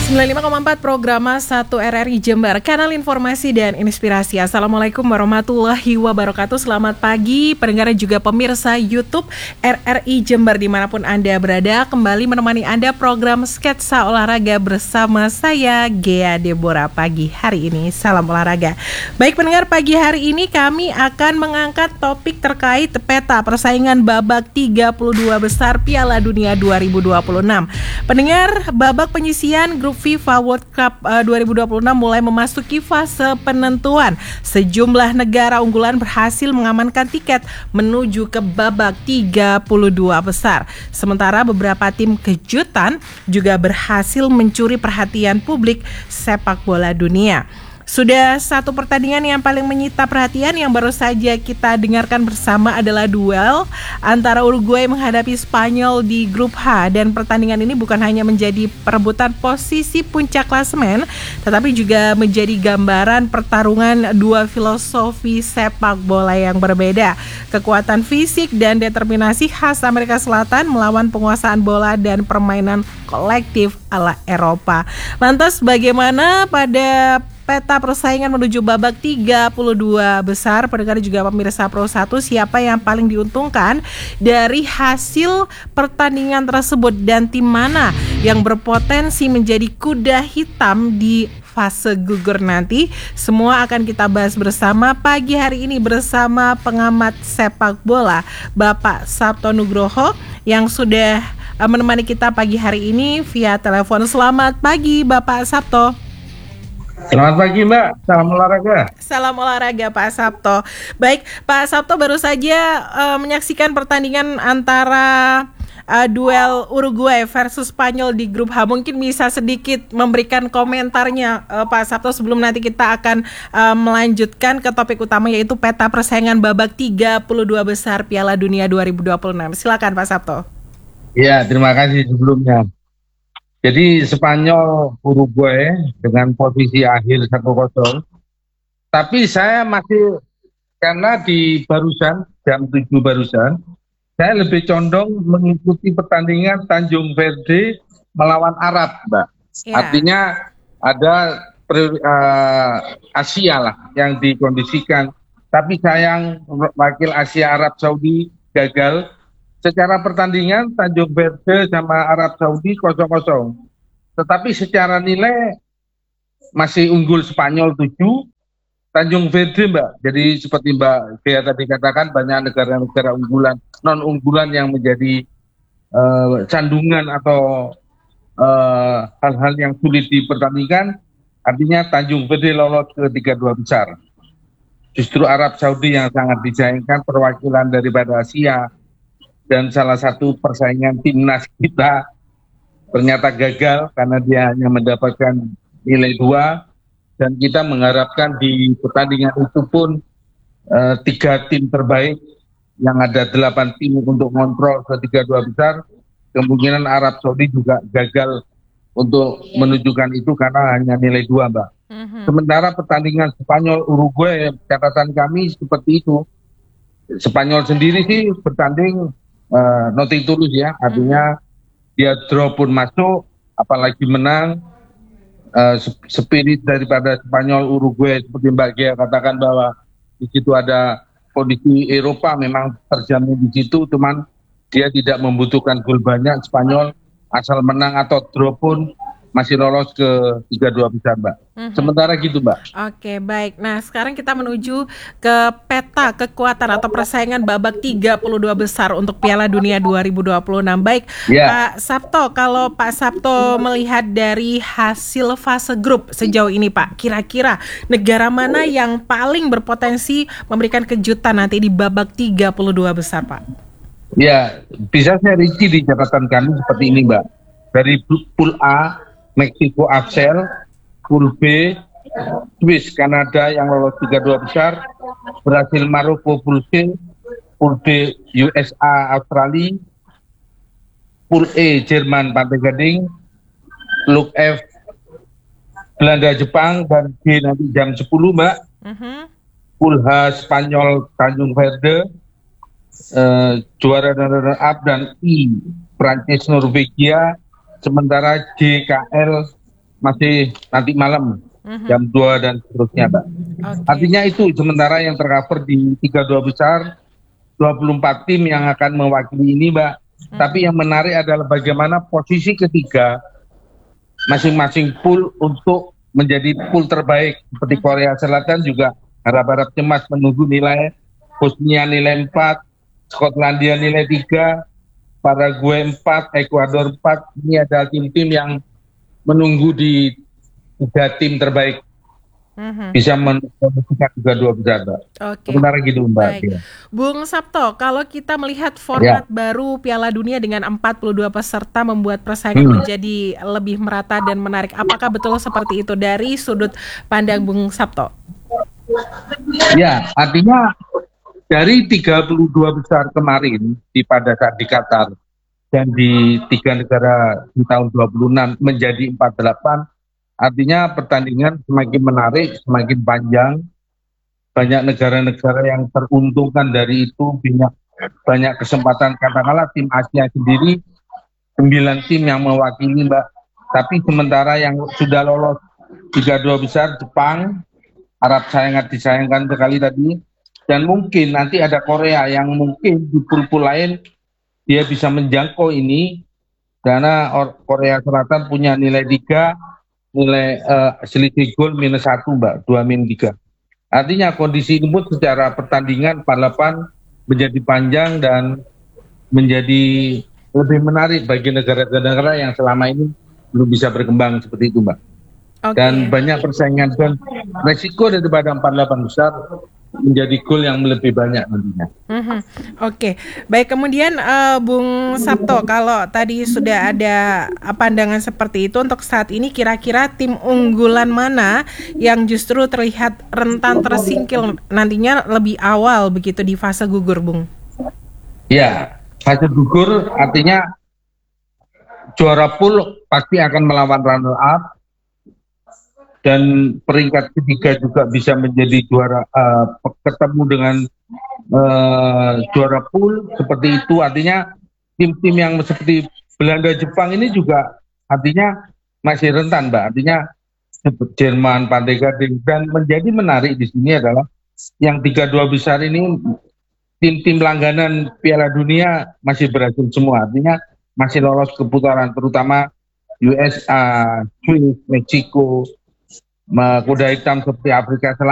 95,4 Programa 1 RRI Jember, kanal informasi dan inspirasi. Assalamualaikum warahmatullahi wabarakatuh. Selamat pagi pendengar dan juga pemirsa YouTube RRI Jember dimanapun Anda berada. Kembali menemani Anda program Sketsa Olahraga bersama saya Gea Deborah pagi hari ini. Salam olahraga. Baik pendengar, pagi hari ini kami akan mengangkat topik terkait peta persaingan babak 32 besar Piala Dunia 2026. Pendengar, babak penyisian grup FIFA World Cup 2026 mulai memasuki fase penentuan. Sejumlah negara unggulan berhasil mengamankan tiket menuju ke babak 32 besar. Sementara beberapa tim kejutan juga berhasil mencuri perhatian publik sepak bola dunia. Sudah satu pertandingan yang paling menyita perhatian yang baru saja kita dengarkan bersama adalah duel antara Uruguay menghadapi Spanyol di grup H, dan pertandingan ini bukan hanya menjadi perebutan posisi puncak klasemen tetapi juga menjadi gambaran pertarungan dua filosofi sepak bola yang berbeda. Kekuatan fisik dan determinasi khas Amerika Selatan melawan penguasaan bola dan permainan kolektif ala Eropa. Lantas bagaimana pada peta persaingan menuju babak 32 besar, pendengar juga pemirsa Pro 1, siapa yang paling diuntungkan dari hasil pertandingan tersebut dan tim mana yang berpotensi menjadi kuda hitam di fase gugur nanti? Semua akan kita bahas bersama pagi hari ini bersama pengamat sepak bola Bapak Sabto Nugroho yang sudah menemani kita pagi hari ini via telepon. Selamat pagi Bapak Sabto. Selamat pagi Mbak, salam olahraga. Salam olahraga Pak Sabto. Baik Pak Sabto, baru saja menyaksikan pertandingan antara duel Uruguay versus Spanyol di grup H. Mungkin bisa sedikit memberikan komentarnya Pak Sabto sebelum nanti kita akan melanjutkan ke topik utama, yaitu peta persaingan babak 32 besar Piala Dunia 2026. Silakan Pak Sabto. Ya, terima kasih sebelumnya. Jadi Spanyol Uruguay dengan posisi akhir 1-0. Tapi saya masih, karena di barusan jam 7 barusan, saya lebih condong mengikuti pertandingan Tanjung Verde melawan Arab, Mbak. Ya. Artinya ada Asia lah yang dikondisikan. Tapi sayang wakil Asia Arab Saudi gagal. Secara pertandingan Tanjung Verde sama Arab Saudi 0-0. Tetapi secara nilai masih unggul Spanyol 7, Tanjung Verde Mbak. Jadi seperti Mbak Gea tadi katakan, banyak negara-negara unggulan, non-unggulan yang menjadi sandungan atau hal-hal yang sulit dipertandingkan. Artinya Tanjung Verde lolos ke 32 besar. Justru Arab Saudi yang sangat disayangkan, perwakilan daripada Asia dan salah satu persaingan timnas kita ternyata gagal karena dia hanya mendapatkan nilai 2, dan kita mengharapkan di pertandingan itu pun 3 tim terbaik yang ada 8 tim untuk kontrol ke 32 besar. Kemungkinan Arab Saudi juga gagal untuk menunjukkan itu karena hanya nilai 2 Mbak. Sementara pertandingan Spanyol Uruguay, catatan kami seperti itu. Spanyol sendiri sih bertanding nothing tulus ya, artinya dia draw pun masuk, apalagi menang. Spirit daripada Spanyol Uruguay seperti Mbak Gea katakan bahwa di situ ada kondisi Eropa memang terjamin di situ, cuman dia tidak membutuhkan gol banyak. Spanyol asal menang atau draw pun masih lolos ke 32 besar Mbak. Sementara gitu Mbak. Oke, baik. Nah sekarang kita menuju ke peta kekuatan atau persaingan babak 32 besar untuk Piala Dunia 2026. Baik Pak Sabto, kalau Pak Sabto melihat dari hasil fase grup sejauh ini Pak, kira-kira negara mana yang paling berpotensi memberikan kejutan nanti di babak 32 besar Pak? Ya, bisa saya rinci di catatan kami seperti ini Mbak. Dari pool A, Meksiko Axel, pool B, Swiss Kanada yang lolos 32 besar, Brasil Maroko pool C, pool D USA Australia, pool E Jerman Pantai Gading, pool F Belanda Jepang, dan G nanti jam 10 Mbak. Pool H Spanyol Tanjung Verde, juara runner up, dan I Prancis Norwegia. Sementara JKL masih nanti malam jam 2 dan seterusnya, Mbak. Oke. Artinya itu sementara yang tercover di 32 besar, 24 tim yang akan mewakili ini, Mbak. Tapi yang menarik adalah bagaimana posisi ketiga masing-masing pool untuk menjadi pool terbaik. Seperti Korea Selatan juga harap-harap cemas menunggu nilai. Bosnia nilai 4, Skotlandia nilai 3, Paraguay 4, Ekuador 4. Ini adalah tim-tim yang menunggu di 3 tim terbaik. Bisa menentukan juga 2 besar, Mbak. Oke. Sementara gitu, Mbak. Baik. Ya. Bung Sabto, kalau kita melihat format baru Piala Dunia dengan 42 peserta membuat persaingan menjadi lebih merata dan menarik. Apakah betul seperti itu dari sudut pandang Bung Sabto? Ya, artinya dari 32 besar kemarin pada saat di Qatar dan di 3 negara di tahun 26 menjadi 48, artinya pertandingan semakin menarik, semakin panjang. Banyak negara-negara yang teruntungkan dari itu, banyak kesempatan. Katakanlah tim Asia sendiri 9 tim yang mewakili, Mbak. Tapi sementara yang sudah lolos 32 besar, Jepang, Arab sangat disayangkan sekali tadi, dan mungkin nanti ada Korea yang mungkin di pool lain dia bisa menjangkau ini, karena Korea Selatan punya nilai 3, nilai selisih gol -1, Mbak, 2-3. Artinya kondisi ini pun secara pertandingan 48 menjadi panjang dan menjadi lebih menarik bagi negara-negara yang selama ini belum bisa berkembang seperti itu, Mbak. Dan banyak persaingan dan resiko daripada 48 besar menjadi gol yang lebih banyak nantinya. Oke, baik. Kemudian Bung Sabto, kalau tadi sudah ada pandangan seperti itu, untuk saat ini kira-kira tim unggulan mana yang justru terlihat rentan tersingkir nantinya lebih awal begitu di fase gugur, Bung? Ya, fase gugur artinya juara pool pasti akan melawan runner up, dan peringkat ketiga juga bisa menjadi juara, ketemu dengan juara pool seperti itu. Artinya tim-tim yang seperti Belanda, Jepang ini juga artinya masih rentan, Mbak. Artinya Jerman, Pantai Gading, dan menjadi menarik di sini adalah yang 32 besar ini tim-tim langganan Piala Dunia masih berhasil semua. Artinya masih lolos ke putaran, terutama USA, Swiss, Meksiko, kuda hitam seperti Afrika Selatan.